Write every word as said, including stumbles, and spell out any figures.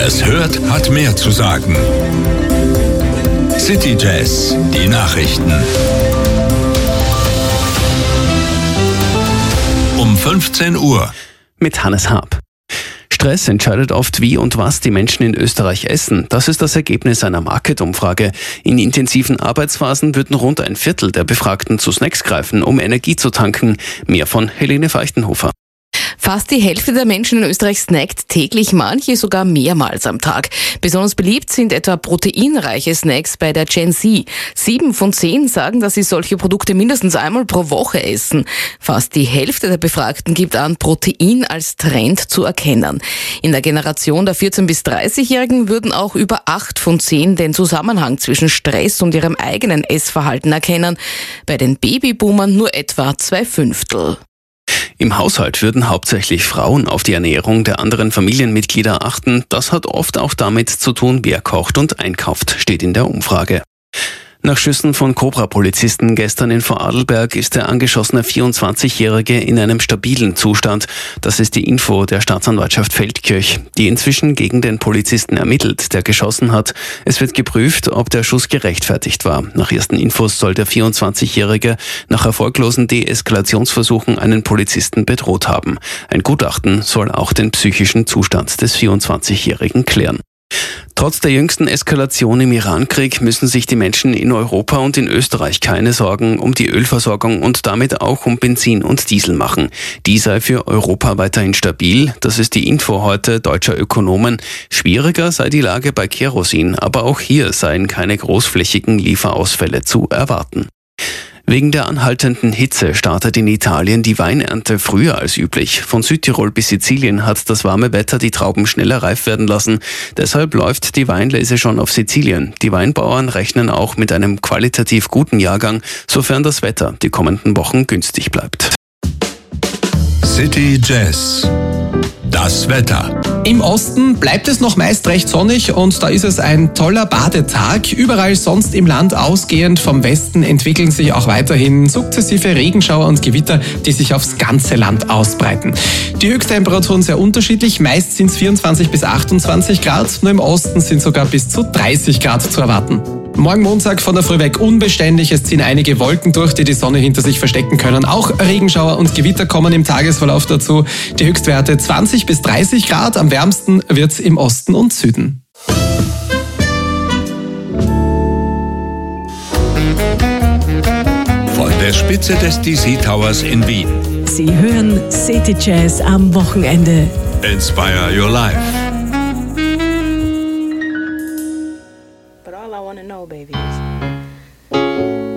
es hört, hat mehr zu sagen. City Jazz, die Nachrichten. Um fünfzehn Uhr. Mit Hannes Haab. Stress entscheidet oft, wie und was die Menschen in Österreich essen. Das ist das Ergebnis einer Market-Umfrage. In intensiven Arbeitsphasen würden rund ein Viertel der Befragten zu Snacks greifen, um Energie zu tanken. Mehr von Helene Feichtenhofer. Fast die Hälfte der Menschen in Österreich snackt täglich, manche sogar mehrmals am Tag. Besonders beliebt sind etwa proteinreiche Snacks bei der Gen Z. Sieben von zehn sagen, dass sie solche Produkte mindestens einmal pro Woche essen. Fast die Hälfte der Befragten gibt an, Protein als Trend zu erkennen. In der Generation der vierzehn- bis dreißigjährigen würden auch über acht von zehn den Zusammenhang zwischen Stress und ihrem eigenen Essverhalten erkennen. Bei den Babyboomern nur etwa zwei Fünftel. Im Haushalt würden hauptsächlich Frauen auf die Ernährung der anderen Familienmitglieder achten. Das hat oft auch damit zu tun, wer kocht und einkauft, steht in der Umfrage. Nach Schüssen von Cobra-Polizisten gestern in Vorarlberg ist der angeschossene vierundzwanzigjährige in einem stabilen Zustand. Das ist die Info der Staatsanwaltschaft Feldkirch, die inzwischen gegen den Polizisten ermittelt, der geschossen hat. Es wird geprüft, ob der Schuss gerechtfertigt war. Nach ersten Infos soll der vierundzwanzigjährige nach erfolglosen Deeskalationsversuchen einen Polizisten bedroht haben. Ein Gutachten soll auch den psychischen Zustand des vierundzwanzigjährigen klären. Trotz der jüngsten Eskalation im Irankrieg müssen sich die Menschen in Europa und in Österreich keine Sorgen um die Ölversorgung und damit auch um Benzin und Diesel machen. Die sei für Europa weiterhin stabil. Das ist die Info heute deutscher Ökonomen. Schwieriger sei die Lage bei Kerosin, aber auch hier seien keine großflächigen Lieferausfälle zu erwarten. Wegen der anhaltenden Hitze startet in Italien die Weinernte früher als üblich. Von Südtirol bis Sizilien hat das warme Wetter die Trauben schneller reif werden lassen. Deshalb läuft die Weinlese schon auf Sizilien. Die Weinbauern rechnen auch mit einem qualitativ guten Jahrgang, sofern das Wetter die kommenden Wochen günstig bleibt. City Jazz. Das Wetter. Im Osten bleibt es noch meist recht sonnig und da ist es ein toller Badetag. Überall sonst im Land ausgehend vom Westen entwickeln sich auch weiterhin sukzessive Regenschauer und Gewitter, die sich aufs ganze Land ausbreiten. Die Höchsttemperaturen sehr unterschiedlich. Meist sind es vierundzwanzig bis achtundzwanzig Grad, nur im Osten sind sogar bis zu dreißig Grad zu erwarten. Morgen Montag von der Früh weg unbeständig. Es ziehen einige Wolken durch, die die Sonne hinter sich verstecken können. Auch Regenschauer und Gewitter kommen im Tagesverlauf dazu. Die Höchstwerte zwanzig bis dreißig Grad. Am wärmsten wird's im Osten und Süden. Von der Spitze des D C Towers in Wien. Sie hören City Jazz am Wochenende. Inspire your life. But all I wanna know, baby, is